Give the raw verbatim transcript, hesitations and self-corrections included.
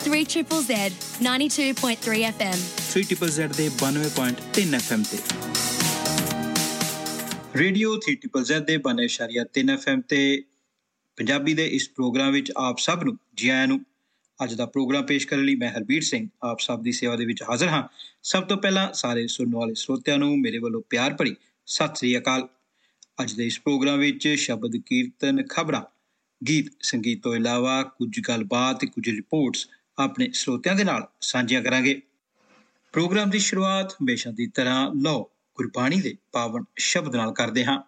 three Z Z ninety-two point three F M three Z Z ਦੇ ninety point three F M ਤੇ radio three Z Z ਦੇ ninety point three F M ਤੇ ਪੰਜਾਬੀ ਦੇ ਇਸ programme ਵਿੱਚ ਆਪ ਸਭ ਨੂੰ ਜੀ ਆਇਆਂ ਨੂੰ। ਅੱਜ ਦਾ ਪ੍ਰੋਗਰਾਮ ਪੇਸ਼ ਕਰਨ ਲਈ ਮੈਂ ਹਰਬੀਰ ਸਿੰਘ ਆਪ ਸਭ ਦੀ ਸੇਵਾ ਦੇ ਵਿੱਚ ਹਾਜ਼ਰ ਹਾਂ। ਸਭ ਤੋਂ ਪਹਿਲਾਂ ਸਾਰੇ ਸੁਣਨ ਵਾਲੇ ਸਰੋਤਿਆਂ ਨੂੰ ਮੇਰੇ ਵੱਲੋਂ ਪਿਆਰ ਭਰੀ ਸਤਿ ਸ੍ਰੀ ਅਕਾਲ। ਅੱਜ ਦੇ ਇਸ ਪ੍ਰੋਗਰਾਮ ਵਿੱਚ ਸ਼ਬਦ ਕੀਰਤਨ, ਖਬਰਾਂ, ਗੀਤ ਸੰਗੀਤ ਤੋਂ ਇਲਾਵਾ ਕੁਝ ਗੱਲਬਾਤ ਤੇ ਕੁਝ ਰਿਪੋਰਟਸ ਆਪਣੇ ਸਰੋਤਿਆਂ ਦੇ ਨਾਲ ਸਾਂਝੀਆਂ ਕਰਾਂਗੇ। ਪ੍ਰੋਗਰਾਮ ਦੀ ਸ਼ੁਰੂਆਤ ਹਮੇਸ਼ਾ ਦੀ ਤਰ੍ਹਾਂ ਲਓ ਗੁਰਬਾਣੀ ਦੇ ਪਾਵਨ ਸ਼ਬਦ ਨਾਲ ਕਰਦੇ ਹਾਂ।